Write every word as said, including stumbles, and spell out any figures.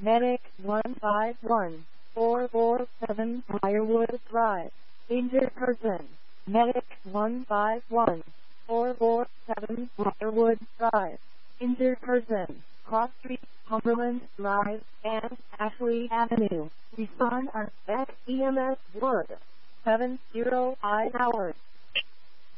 Medic one five one, four four seven Briarwood Drive. Injured person. Medic one five one, four four seven Briarwood Drive. Injured person. Cross Street, Cumberland Drive, and Ashley Avenue. Respond on X E M S Wood. seven oh five hours.